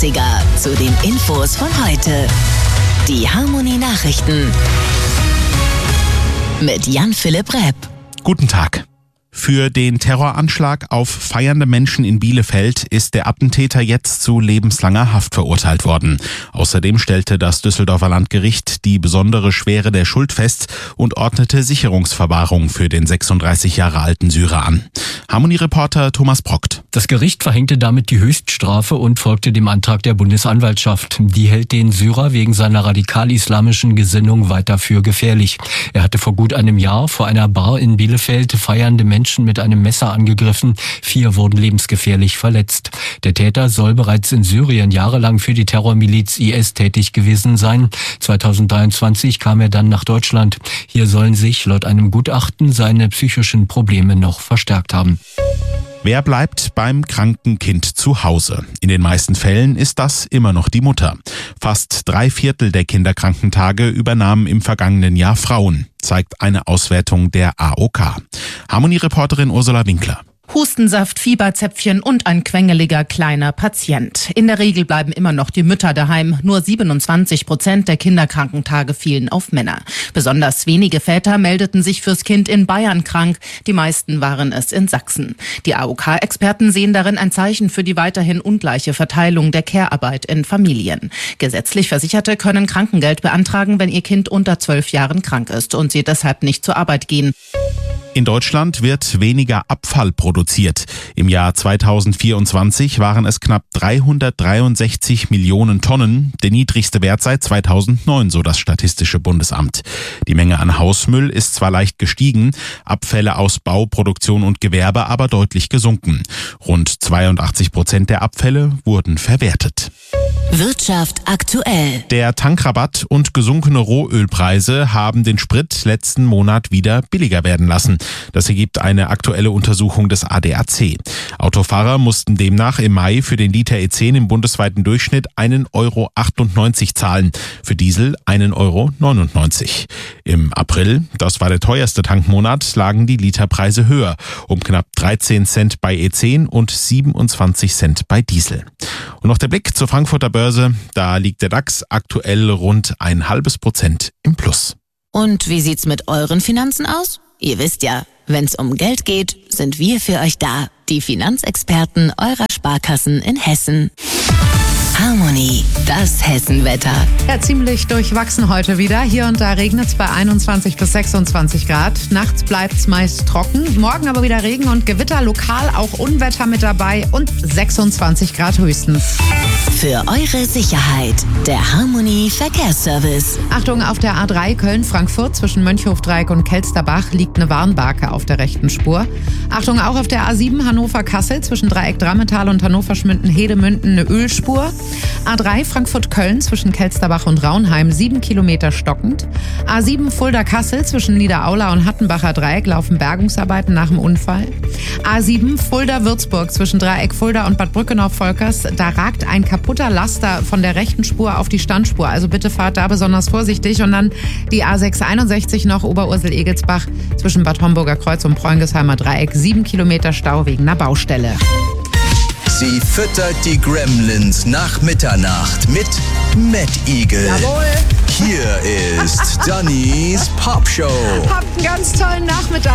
Zu den Infos von heute. Die Harmony Nachrichten mit Jan-Philipp Repp. Guten Tag. Für den Terroranschlag auf feiernde Menschen in Bielefeld ist der Attentäter jetzt zu lebenslanger Haft verurteilt worden. Außerdem stellte das Düsseldorfer Landgericht die besondere Schwere der Schuld fest und ordnete Sicherungsverwahrung für den 36 Jahre alten Syrer an. Harmony-Reporter Thomas Brockt. Das Gericht verhängte damit die Höchststrafe und folgte dem Antrag der Bundesanwaltschaft. Die hält den Syrer wegen seiner radikal-islamischen Gesinnung weiter für gefährlich. Er hatte vor gut einem Jahr vor einer Bar in Bielefeld feiernde Menschen mit einem Messer angegriffen. 4 wurden lebensgefährlich verletzt. Der Täter soll bereits in Syrien jahrelang für die Terrormiliz IS tätig gewesen sein. 2023 kam er dann nach Deutschland. Hier sollen sich laut einem Gutachten seine psychischen Probleme noch verstärkt haben. Wer bleibt beim kranken Kind zu Hause? In den meisten Fällen ist das immer noch die Mutter. Fast 3/4 der Kinderkrankentage übernahmen im vergangenen Jahr Frauen, zeigt eine Auswertung der AOK. Harmony-Reporterin Ursula Winkler. Hustensaft, Fieberzäpfchen und ein quengeliger kleiner Patient. In der Regel bleiben immer noch die Mütter daheim. Nur 27% der Kinderkrankentage fielen auf Männer. Besonders wenige Väter meldeten sich fürs Kind in Bayern krank. Die meisten waren es in Sachsen. Die AOK-Experten sehen darin ein Zeichen für die weiterhin ungleiche Verteilung der Care-Arbeit in Familien. Gesetzlich Versicherte können Krankengeld beantragen, wenn ihr Kind unter 12 Jahren krank ist und sie deshalb nicht zur Arbeit gehen. In Deutschland wird weniger Abfall produziert. Im Jahr 2024 waren es knapp 363 Millionen Tonnen, der niedrigste Wert seit 2009, so das Statistische Bundesamt. Die Menge an Hausmüll ist zwar leicht gestiegen, Abfälle aus Bau, Produktion und Gewerbe aber deutlich gesunken. Rund 82% der Abfälle wurden verwertet. Wirtschaft aktuell. Der Tankrabatt und gesunkene Rohölpreise haben den Sprit letzten Monat wieder billiger werden lassen. Das ergibt eine aktuelle Untersuchung des ADAC. Autofahrer mussten demnach im Mai für den Liter E10 im bundesweiten Durchschnitt 1,98 € zahlen, für Diesel 1,99 €. Im April, das war der teuerste Tankmonat, lagen die Literpreise höher, um knapp 13 Cent bei E10 und 27 Cent bei Diesel. Und noch der Blick zur Frankfurter Börse, da liegt der DAX aktuell rund 0,5% im Plus. Und wie sieht's mit euren Finanzen aus? Ihr wisst ja, wenn's um Geld geht, sind wir für euch da. Die Finanzexperten eurer Sparkassen in Hessen. Harmony, das Hessenwetter. Ja, ziemlich durchwachsen heute wieder. Hier und da regnet es bei 21 bis 26 Grad. Nachts bleibt es meist trocken. Morgen aber wieder Regen und Gewitter, lokal auch Unwetter mit dabei und 26 Grad höchstens. Für eure Sicherheit, der Harmony Verkehrsservice. Achtung, auf der A3 Köln-Frankfurt zwischen Mönchhofdreieck und Kelsterbach liegt eine Warnbarke auf der rechten Spur. Achtung, auch auf der A7 Hannover-Kassel zwischen Dreieck Drammetal und Hannover-Schmünden-Hedemünden eine Ölspur. A3 Frankfurt-Köln zwischen Kelsterbach und Raunheim 7 Kilometer stockend. A7 Fulda-Kassel zwischen Niederaula und Hattenbacher Dreieck laufen Bergungsarbeiten nach dem Unfall. A7 Fulda-Würzburg zwischen Dreieck Fulda und Bad Brückenhof-Volkers. Da ragt ein kaputter Laster von der rechten Spur auf die Standspur. Also bitte fahrt da besonders vorsichtig. Und dann die A661 noch Oberursel-Egelsbach zwischen Bad Homburger Kreuz und Preungesheimer Dreieck. 7 Kilometer Stau wegen einer Baustelle. Sie füttert die Gremlins nach Mitternacht mit Mad Eagle. Jawohl. Hier ist Dannys Popshow. Habt einen ganz tollen Nachmittag.